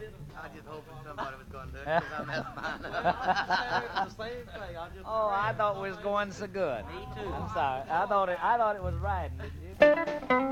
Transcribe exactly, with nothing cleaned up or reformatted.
I just hoping somebody was going to do it because I messed mine up. The same thing. I just. Oh, I thought we was going so good. Me too. I'm sorry. I thought it. I thought it was riding. Did you?